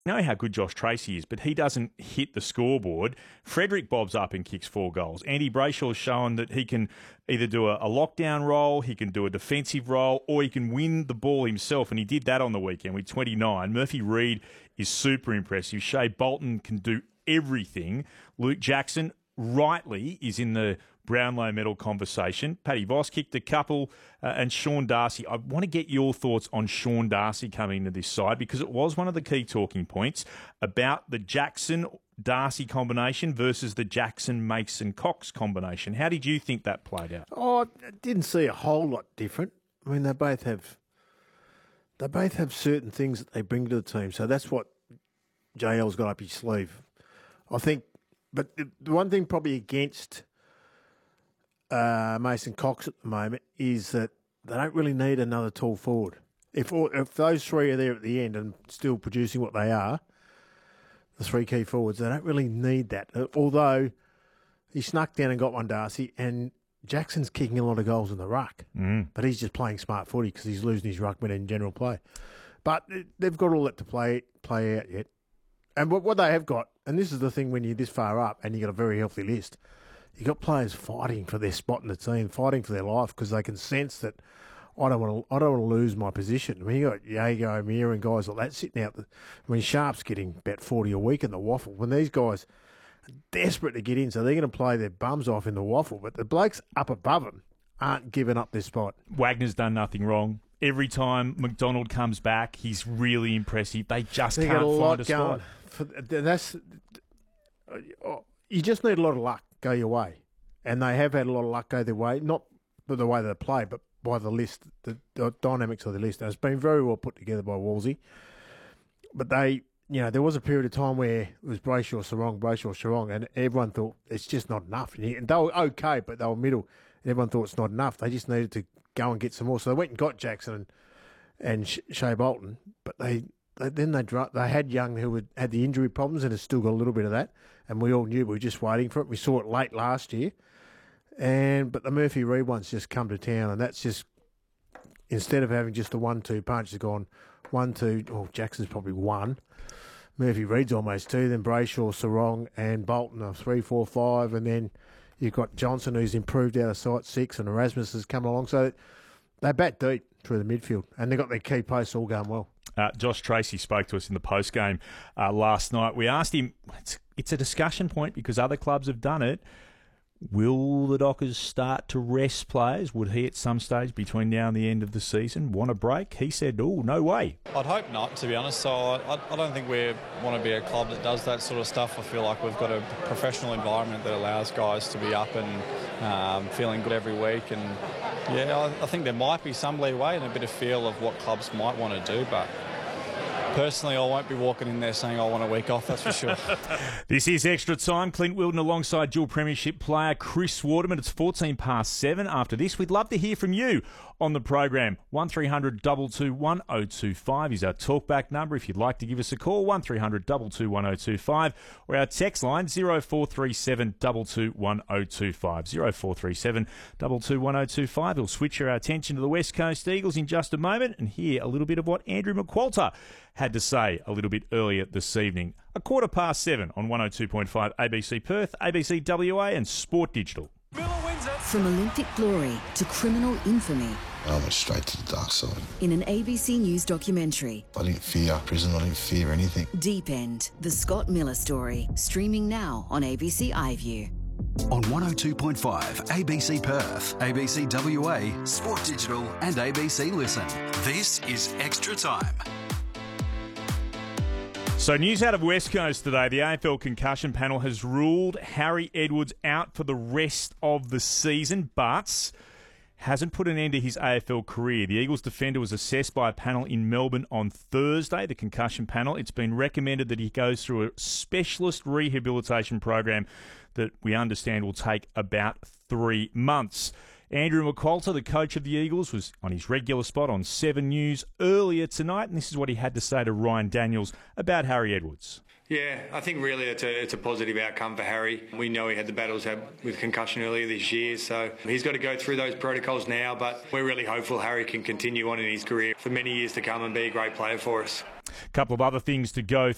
know how good Josh Tracy is, but he doesn't hit the scoreboard. Frederick bobs up and kicks 4 goals. Andy Brayshaw's shown that he can either do a lockdown role, he can do a defensive role, or he can win the ball himself, and he did that on the weekend with 29. Murphy Reid is super impressive. Shea Bolton can do everything. Luke Jackson, rightly, is in the Brownlow medal conversation. Paddy Voss kicked a couple, and Sean Darcy. I want to get your thoughts on Sean Darcy coming into this side, because it was one of the key talking points about the Jackson-Darcy combination versus the Jackson-Mason-Cox combination. How did you think that played out? Oh, I didn't see a whole lot different. I mean, they both have certain things that they bring to the team. So that's what JL's got up his sleeve, I think. But the one thing probably against Mason Cox at the moment is that they don't really need another tall forward. If those three are there at the end and still producing what they are, the 3 key forwards, they don't really need that. Although he snuck down and got one, Darcy, and Jackson's kicking a lot of goals in the ruck. But he's just playing smart footy because he's losing his ruckman in general play. But they've got all that to play out yet. And what they have got, and this is the thing when you're this far up and you've got a very healthy list, you've got players fighting for their spot in the team, fighting for their life, because they can sense that I don't want to lose my position. I mean, you got Jago, Amir and guys like that sitting out. I mean, Sharp's getting about 40 a week in the waffle. When these guys are desperate to get in, so they're going to play their bums off in the waffle, but the blokes up above them aren't giving up their spot. Wagner's done nothing wrong. Every time McDonald comes back, he's really impressive. They just can't find a spot. You just need a lot of luck go your way. And they have had a lot of luck go their way, not by the way they play, but by the list, the dynamics of the list. And it's been very well put together by Wolsey. But there was a period of time where it was Brayshaw, Sarong, and everyone thought it's just not enough. And they were okay, but they were middle. And everyone thought it's not enough. They just needed to go and get some more. So they went and got Jackson and Shea Bolton, but they had Young, who had the injury problems and has still got a little bit of that, and we all knew we were just waiting for it. We saw it late last year, but the Murphy Reid one's just come to town, and that's just, instead of having just a 1-2 punch, it's gone 1-2. Oh, Jackson's probably 1. Murphy Reid's almost 2. Then Brayshaw, Sarong, and Bolton are 3, 4, 5, and then you've got Johnson, who's improved out of sight, 6, and Erasmus has come along. So they bat deep through the midfield, and they've got their key posts all going well. Josh Tracy spoke to us in the post-game last night. We asked him, it's a discussion point because other clubs have done it. Will the Dockers start to rest players? Would he at some stage between now and the end of the season want a break? He said, oh, no way. I'd hope not, to be honest. So I don't think we want to be a club that does that sort of stuff. I feel like we've got a professional environment that allows guys to be up and feeling good every week. And, yeah, I think there might be some leeway and a bit of feel of what clubs might want to do, but personally, I won't be walking in there saying I want a week off, that's for sure. This is Extra Time. Clint Wilton alongside dual premiership player Chris Waterman. It's 7:14. After this, we'd love to hear from you on the program. 1300 222 1025 is our talkback number. If you'd like to give us a call, 1300 222 1025, or our text line 0437 222 1025. 0437 222 1025. We'll switch our attention to the West Coast Eagles in just a moment and hear a little bit of what Andrew McQualter had to say a little bit earlier this evening. 7:15 on 102.5 ABC Perth, ABC WA and Sport Digital. From Olympic glory to criminal infamy. I went straight to the dark side. In an ABC News documentary. I didn't fear prison, I didn't fear anything. Deep End, the Scott Miller story, streaming now on ABC iView. On 102.5 ABC Perth, ABC WA, Sport Digital and ABC Listen. This is Extra Time. So news out of West Coast today. The AFL concussion panel has ruled Harry Edwards out for the rest of the season, but hasn't put an end to his AFL career. The Eagles defender was assessed by a panel in Melbourne on Thursday, the concussion panel. It's been recommended that he goes through a specialist rehabilitation program that we understand will take about 3 months. Andrew McQualter, the coach of the Eagles, was on his regular spot on 7 News earlier tonight, and this is what he had to say to Ryan Daniels about Harry Edwards. Yeah, I think really it's a positive outcome for Harry. We know he had the battles with concussion earlier this year, so he's got to go through those protocols now, but we're really hopeful Harry can continue on in his career for many years to come and be a great player for us. A couple of other things to go